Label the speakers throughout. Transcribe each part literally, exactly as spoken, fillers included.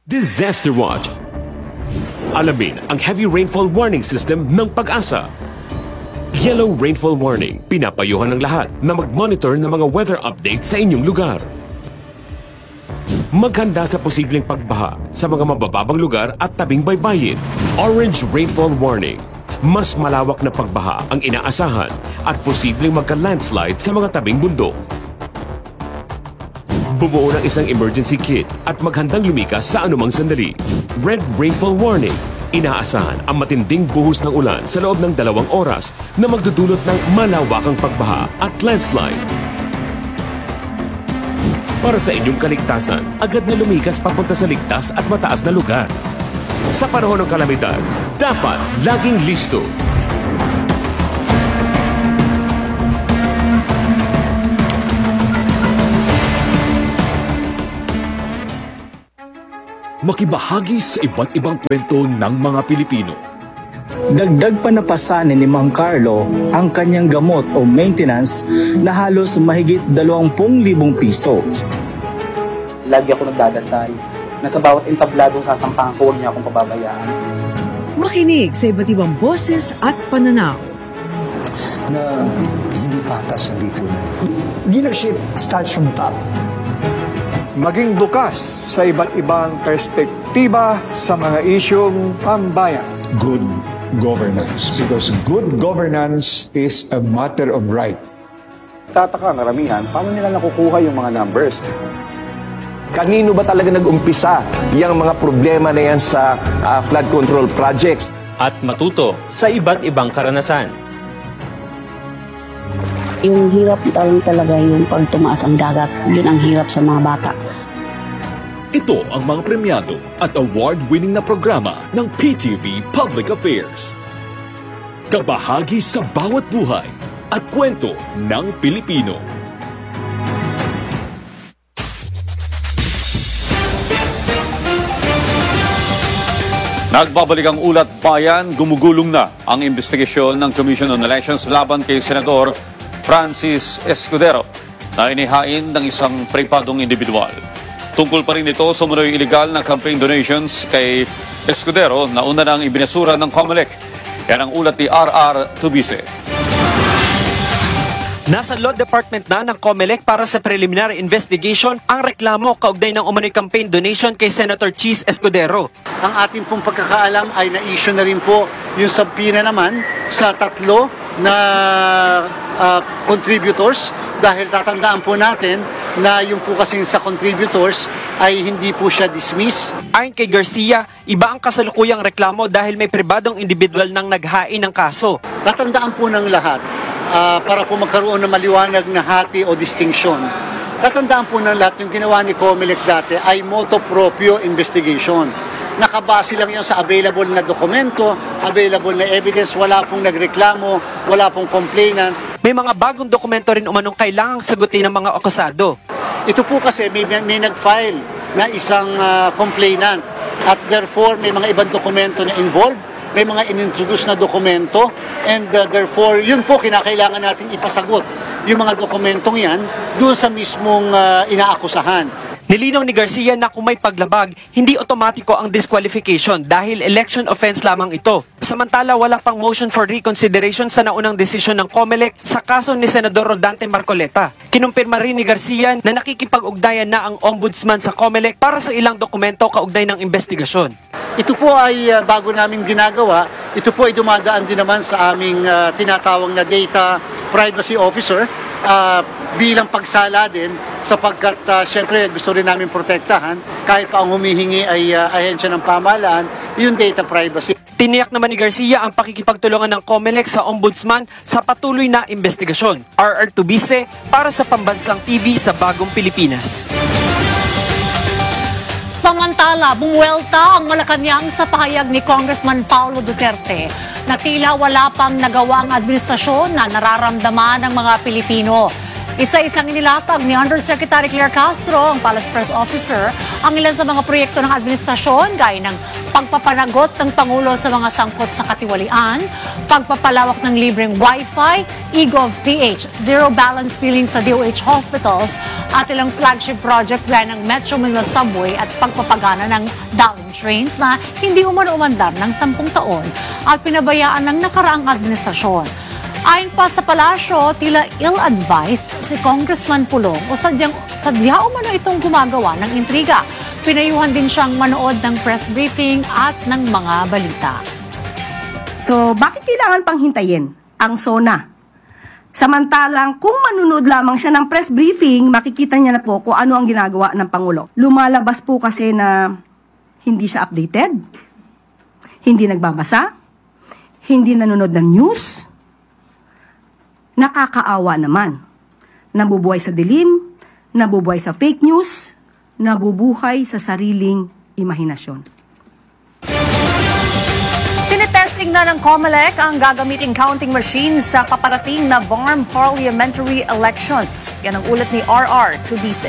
Speaker 1: Disaster Watch. Alamin ang heavy rainfall warning system ng Pag-asa. Yellow rainfall warning. Pinapayuhan ng lahat na mag-monitor ng mga weather update sa inyong lugar. Maghanda sa posibleng pagbaha sa mga mabababang lugar at tabing baybayin. Orange rainfall warning. Mas malawak na pagbaha ang inaasahan at posibleng magka-landslide sa mga tabing bundok. Bumuo ng isang emergency kit at maghandang lumikas sa anumang sandali. Red rainfall warning. Inaasahan ang matinding buhos ng ulan sa loob ng dalawang oras na magdudulot ng malawakang pagbaha at landslide. Para sa inyong kaligtasan, agad na lumikas papunta sa ligtas at mataas na lugar. Sa panahon ng kalamidad, dapat laging listo.
Speaker 2: Makibahagi sa iba't ibang kwento ng mga Pilipino.
Speaker 3: Dagdag pa napasanin ni Mang Carlo ang kanyang gamot o maintenance na halos mahigit dalawampu libong piso.
Speaker 4: Lagi ako nagdadasal na sa bawat entabladong sasampahan ko, huwag niya akong pababayaan.
Speaker 5: Makinig sa iba't ibang boses at pananaw.
Speaker 6: Na hindi patas ang lipunan. Leadership starts from the top.
Speaker 7: Maging bukas sa iba't ibang perspektiba sa mga isyong pambayan.
Speaker 6: Good governance, because good governance is a matter of right.
Speaker 8: Tataka ang karamihan, paano nila nakukuha yung mga numbers?
Speaker 9: Kanino ba talaga nag-umpisa yung mga problema na yan sa uh, flood control projects?
Speaker 10: At matuto sa iba't ibang karanasan.
Speaker 11: Yung hirap lang talaga yung pag tumaas ang dagat, yun ang hirap sa mga bata.
Speaker 2: Ito ang mga premyado at award-winning na programa ng P T V Public Affairs. Kabahagi sa bawat buhay at kwento ng Pilipino.
Speaker 12: Nagbabalik ang ulat bayan, gumugulong na ang investigasyon ng Commission on Elections laban kay Senador Francis Escudero na inihain ng isang pribadong individual. Tungkol pa rin ito sa umano'y illegal na campaign donations kay Escudero na una nang ibinasura ng COMELEC. Yan ang ulat ni R R Tubise.
Speaker 13: Nasa Law Department na ng COMELEC para sa preliminary investigation ang reklamo kaugnay ng umano'y campaign donation kay Senator Chis Escudero.
Speaker 14: Ang ating pong pagkakaalam ay na-issue na rin po yung subpoena naman sa tatlo na uh, contributors dahil tatandaan po natin na yung po kasing sa contributors ay hindi po siya dismiss.
Speaker 13: Ayon kay Garcia, iba ang kasalukuyang reklamo dahil may pribadong individual nang naghain ng kaso.
Speaker 14: Tatandaan po ng lahat uh, para po magkaroon ng maliwanag na hati o distinction. Tatandaan po ng lahat yung ginawa ni COMELEC dati ay motu proprio investigation. Nakabase lang yun sa available na dokumento, available na evidence, wala pong nagreklamo, wala pong complainant.
Speaker 13: May mga bagong dokumento rin umanong kailangang sagutin ng mga akusado.
Speaker 14: Ito po kasi may, may nag-file na isang uh, complainant at therefore may mga ibang dokumento na involved, may mga inintroduce na dokumento and uh, therefore yun po kinakailangan natin ipasagot yung mga dokumentong yan doon sa mismong uh, inaakusahan.
Speaker 13: Nilinaw ni Garcia na kung may paglabag, hindi otomatiko ang disqualification dahil election offense lamang ito. Samantala, wala pang motion for reconsideration sa naunang desisyon ng COMELEC sa kaso ni Senador Rodante Marcoleta. Kinumpirma rin ni Garcia na nakikipag-ugnayan na ang ombudsman sa COMELEC para sa ilang dokumento kaugnay ng investigasyon.
Speaker 14: Ito po ay uh, bago naming ginagawa, ito po ay dumadaan din naman sa aming uh, tinatawag na data privacy officer uh, bilang pagsala din sapagkat uh, syempre gusto rin namin protektahan kahit pa ang humihingi ay uh, ahensya ng pamahalaan, yung data privacy.
Speaker 13: Tiniyak naman ni Garcia ang pakikipagtulungan ng COMELEC sa ombudsman sa patuloy na investigasyon. R R Tubise para sa Pambansang T V sa Bagong Pilipinas.
Speaker 15: Samantala, bumuwelta ang Malacanang sa pahayag ni Congressman Paulo Duterte na tila wala pang nagawang administrasyon na nararamdaman ng mga Pilipino. Isa-isang inilatag ni Undersecretary Claire Castro, ang Palace Press Officer, ang ilan sa mga proyekto ng administrasyon gaya ng pagpapanagot ng Pangulo sa mga sangkot sa katiwalian, pagpapalawak ng libreng Wi-Fi, eGov.ph, zero balance billing sa D O H hospitals, at ilang flagship projects gaya ng Metro Manila Subway at pagpapagana ng Dalin trains na hindi umano-umandar ng sampung taon at pinabayaan ng nakaraang administrasyon. Ayon pa sa palasyo, tila ill-advised si Congressman Pulong o sadyang, sadya umano itong gumagawa ng intriga. Pinayuhan din siyang manood ng press briefing at ng mga balita.
Speaker 16: So, bakit kailangan pang hintayin ang SONA? Samantalang kung manunod lamang siya ng press briefing, makikita niya na po kung ano ang ginagawa ng Pangulo. Lumalabas po kasi na hindi siya updated, hindi nagbabasa, hindi nanonood ng news. Nakakaawa naman. Nabubuhay sa dilim, nabubuhay sa fake news, nabubuhay sa sariling imahinasyon.
Speaker 15: Tinetesting na ng COMELEC ang gagamiting counting machines sa paparating na B A R M parliamentary elections. Yan ang ulat ni R R Tubise.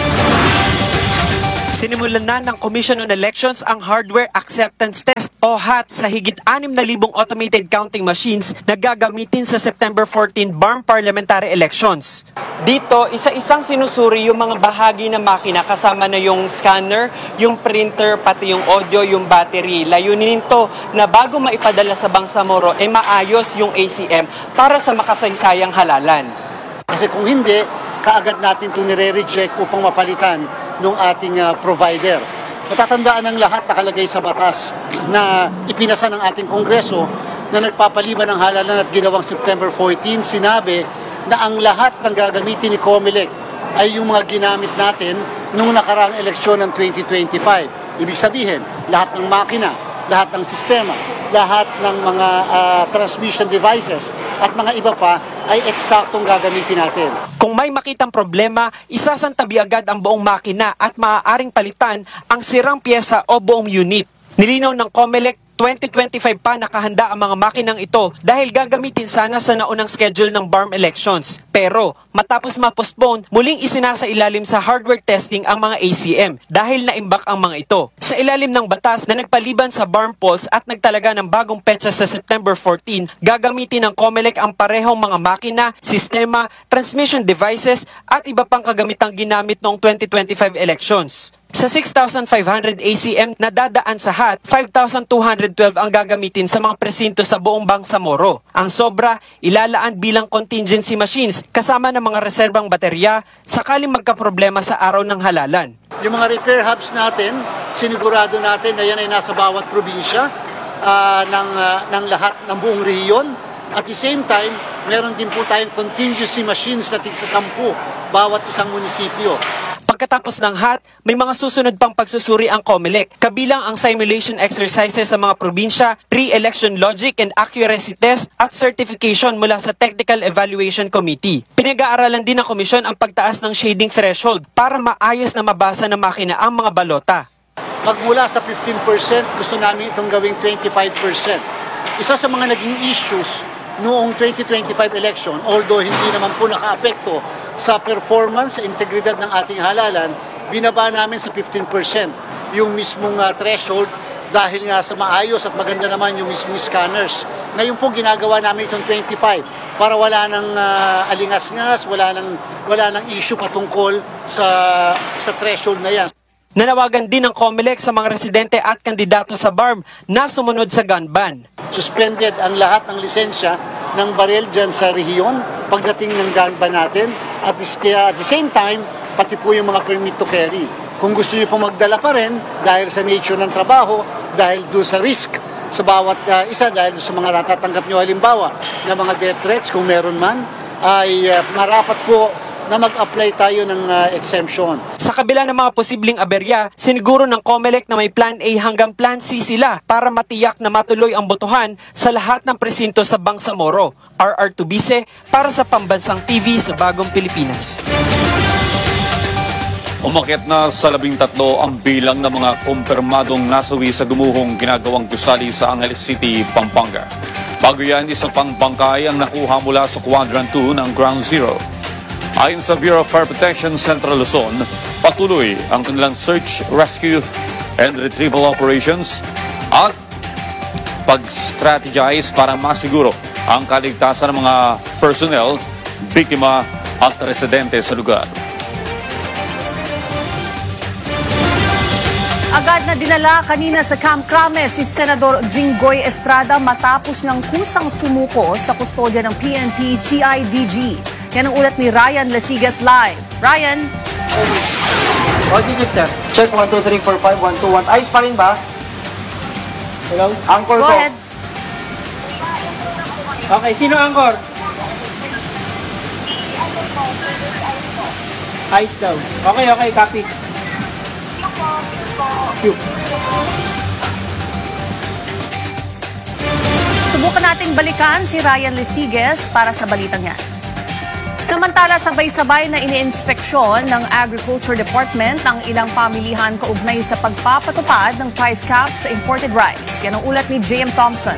Speaker 13: Sinimulan na ng Commission on Elections ang Hardware Acceptance Test o H A T sa higit anim na libong automated counting machines na gagamitin sa September fourteen B A R M parliamentary elections. Dito, isa-isang sinusuri yung mga bahagi ng makina kasama na yung scanner, yung printer, pati yung audio, yung battery. Layunin nito na bago maipadala sa Bangsamoro, eh maayos yung A C M para sa makasaysayang halalan.
Speaker 14: Kasi kung hindi, kaagad natin ito nire-reject upang mapalitan ng ating uh, provider. Matatandaan ng lahat nakalagay sa batas na ipinasa ng ating Kongreso na nagpapaliban ng halalan at ginawang September fourteen, sinabi na ang lahat ng gagamitin ni COMELEC ay yung mga ginamit natin nung nakaraang eleksyon ng twenty twenty-five. Ibig sabihin, lahat ng makina, lahat ng sistema, lahat ng mga uh, transmission devices at mga iba pa ay eksaktong gagamitin natin.
Speaker 13: Kung may makitang problema, isasantabi agad ang buong makina at maaaring palitan ang sirang pyesa o buong unit. Nilinaw ng COMELEC, twenty twenty-five pa nakahanda ang mga makinang ito dahil gagamitin sana sa naunang schedule ng B A R M elections. Pero matapos ma-postpone, muling isinasa ilalim sa hardware testing ang mga A C M dahil naimbak ang mga ito. Sa ilalim ng batas na nagpaliban sa B A R M polls at nagtalaga ng bagong petsa sa September fourteen, gagamitin ng COMELEC ang parehong mga makina, sistema, transmission devices at iba pang kagamitang ginamit noong twenty twenty-five elections. Sa six thousand five hundred A C M na dadaan sa H A T, five thousand two hundred twelve ang gagamitin sa mga presinto sa buong Bangsamoro. Ang sobra, ilalaan bilang contingency machines kasama ng mga reserbang baterya sakaling magkaproblema sa araw ng halalan.
Speaker 14: Yung mga repair hubs natin, sinigurado natin na yan ay nasa bawat probinsya uh, ng, uh, ng lahat ng buong rehiyon. At the same time, meron din po tayong contingency machines na tigsa sampu bawat isang munisipyo.
Speaker 13: Pagkatapos ng H A T, may mga susunod pang pagsusuri ang COMELEC, kabilang ang simulation exercises sa mga probinsya, pre-election logic and accuracy test at certification mula sa Technical Evaluation Committee. Pinag-aaralan din ng komisyon ang pagtaas ng shading threshold para maayos na mabasa ng makina ang mga balota.
Speaker 14: Magmula sa fifteen percent, gusto namin itong gawing twenty-five percent. Isa sa mga naging issues noong twenty twenty-five election, although hindi naman po naka-apekto sa performance, sa integridad ng ating halalan, binaba namin sa fifteen percent yung mismong uh, threshold dahil nga sa maayos at maganda naman yung mismong scanners. Ngayon po ginagawa namin itong twenty-five para wala nang uh, alingas-ngas, wala nang, wala nang issue patungkol sa, sa threshold na yan.
Speaker 13: Nanawagan din ng COMELEC sa mga residente at kandidato sa B A R M na sumunod sa gun ban.
Speaker 14: Suspended ang lahat ng lisensya ng baril dyan sa rehiyon pagdating ng gun ban natin at at the same time, pati po yung mga permit to carry. Kung gusto niyo po magdala pa rin dahil sa nature ng trabaho, dahil doon sa risk sa bawat uh, isa, dahil sa mga natatanggap nyo halimbawa na mga death threats kung meron man, ay uh, marapat po na mag-apply tayo ng uh, exemption.
Speaker 13: Sa kabila ng mga posibleng aberya, siniguro ng COMELEC na may Plan A hanggang Plan C sila para matiyak na matuloy ang botohan sa lahat ng presinto sa Bangsamoro. R R Tubise para sa Pambansang T V sa Bagong Pilipinas.
Speaker 12: Umakyat na sa labing tatlo ang bilang ng mga kumpirmadong nasawi sa gumuhong ginagawang gusali sa Angeles City, Pampanga. Bago yan, isang pang bangkay ang nakuha mula sa Quadrant two ng Ground Zero. Ayon sa Bureau of Fire Protection Central Luzon, patuloy ang kanilang search, rescue, and retrieval operations pag-strategize para masiguro ang kaligtasan ng mga personnel, biktima at residente sa lugar.
Speaker 15: Agad na dinala kanina sa Camp Crame si Senador Jinggoy Estrada matapos ng kusang sumuko sa kustodya ng P N P C I D G. Yan ang ulat ni Ryan Lasigas live. Ryan?
Speaker 4: O, digit sir. Check one two three four five one two one. Ayos pa rin ba? Hello? Anchor
Speaker 15: Go
Speaker 4: ko.
Speaker 15: ahead.
Speaker 4: Okay, sino anchor? Ayos daw. Okay, okay, copy.
Speaker 15: Subukan nating balikan si Ryan Lasigas para sa balitang yan. Samantala, sabay-sabay na iniinspeksyon ng Agriculture Department ang ilang pamilihan kaugnay sa pagpapatupad ng price cap sa imported rice. Yan ang ulat ni J M Thompson.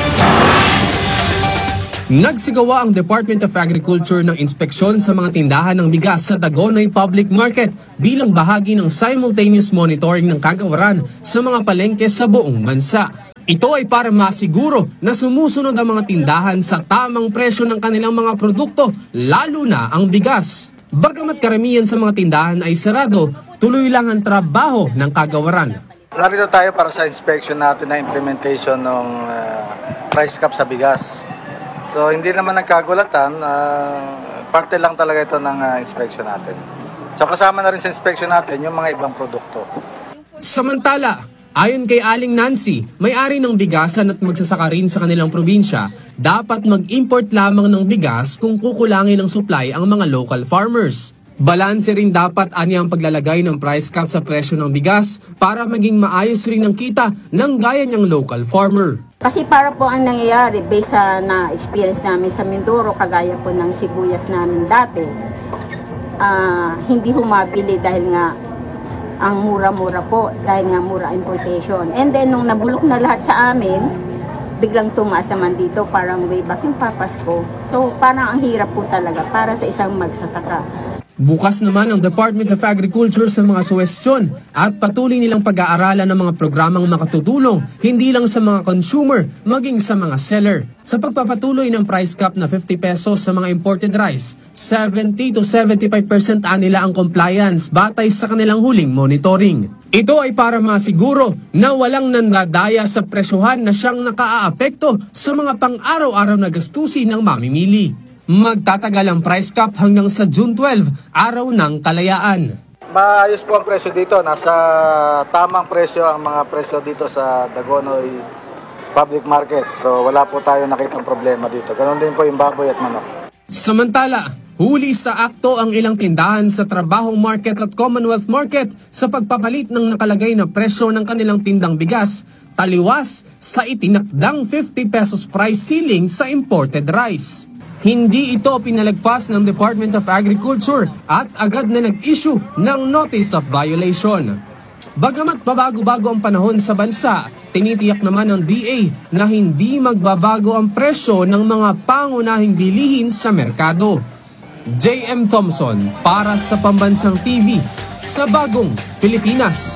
Speaker 17: Nagsigawa ang Department of Agriculture ng inspeksyon sa mga tindahan ng bigas sa Dagonoy Public Market bilang bahagi ng simultaneous monitoring ng kagawaran sa mga palengke sa buong bansa. Ito ay para masiguro na sumusunod ang mga tindahan sa tamang presyo ng kanilang mga produkto, lalo na ang bigas. Bagamat karamihan sa mga tindahan ay sarado, tuloy lang ang trabaho ng kagawaran.
Speaker 18: Narito tayo para sa inspection natin na implementation ng uh, price cap sa bigas. So hindi naman nagkagulatan, uh, parte lang talaga ito ng uh, inspection natin. So kasama na rin sa inspection natin yung mga ibang produkto.
Speaker 17: Samantala, ayon kay Aling Nancy, may-ari ng bigasan at magsasaka rin sa kanilang probinsya, dapat mag-import lamang ng bigas kung kukulangin ng supply ang mga local farmers. Balanse rin dapat ani ang paglalagay ng price cap sa presyo ng bigas para maging maayos rin ang kita ng gaya niyang local farmer.
Speaker 11: Kasi para po ang nangyayari based sa na-experience namin sa Mindoro, kagaya po ng sibuyas namin dati, uh, hindi humabili dahil nga ang mura-mura po, dahil nga mura importation. And then nung nabulok na lahat sa amin, biglang tumaas naman dito, parang way back yung papasko. So parang ang hirap po talaga para sa isang magsasaka.
Speaker 17: Bukas naman ang Department of Agriculture sa mga suwestyon at patuloy nilang pag-aaralan ng mga programang makatutulong hindi lang sa mga consumer, maging sa mga seller. Sa pagpapatuloy ng price cap na fifty pesos sa mga imported rice, seventy to seventy-five percent anila ang compliance batay sa kanilang huling monitoring. Ito ay para masiguro na walang nandadaya sa presyohan na siyang nakaaapekto sa mga pang-araw-araw na gastusin ng mamimili. Magtatagal ang price cap hanggang sa June twelve, araw ng kalayaan.
Speaker 18: Maayos po ang presyo dito. Nasa tamang presyo ang mga presyo dito sa Dagonoy Public Market. So wala po tayo nakitang problema dito. Ganon din po yung baboy at manok.
Speaker 17: Samantala, huli sa akto ang ilang tindahan sa Trabahong Market at Commonwealth Market sa pagpapalit ng nakalagay na presyo ng kanilang tindang bigas, taliwas sa itinakdang fifty pesos price ceiling sa imported rice. Hindi ito pinalagpas ng Department of Agriculture at agad na nag-issue ng Notice of Violation. Bagamat babago-bago ang panahon sa bansa, tinitiyak naman ng D A na hindi magbabago ang presyo ng mga pangunahing bilihin sa merkado. J M Thompson para sa Pambansang T V sa Bagong Pilipinas.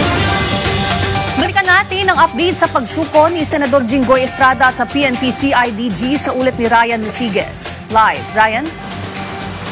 Speaker 15: Balikan natin ang update sa pagsuko ni Senador Jinggoy Estrada sa P N P C I D G sa ulat ni Ryan Lasigas. Live, Ryan?